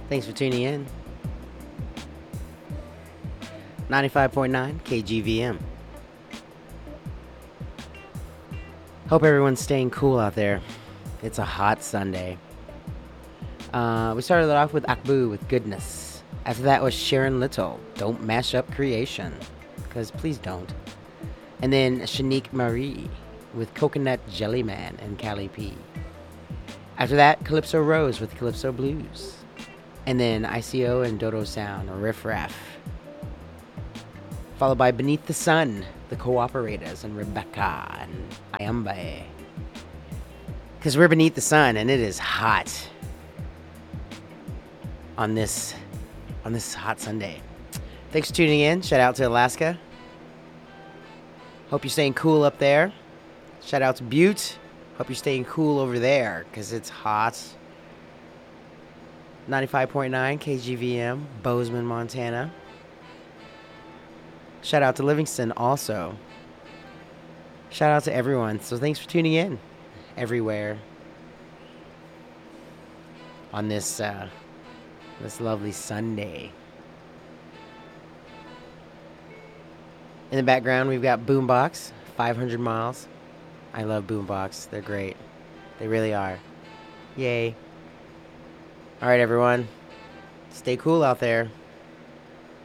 Thanks for tuning in. 95.9 KGVM. Hope everyone's staying cool out there. It's a hot Sunday. We started it off with Akbu with Goodness. After that was Sharon Little, Don't Mash Up Creation. Because please don't. And then Shanique Marie with Coconut Jellyman and Cali P. After that, Calypso Rose with Calypso Blues. And then ICO and Dodo Sound, Riff Raff. Followed by Beneath the Sun, the Cooperators, and Rebecca and Ayambe. Because we're beneath the sun and it is hot on this hot Sunday. Thanks for tuning in. Shout out to Alaska. Hope you're staying cool up there. Shout out to Butte. Hope you're staying cool over there because it's hot. 95.9 KGVM, Bozeman, Montana. Shout out to Livingston also. Shout out to everyone. So thanks for tuning in everywhere on this lovely Sunday. In the background, we've got Boombox, 500 Miles. I love Boombox. They're great. They really are. Yay. All right, everyone. Stay cool out there.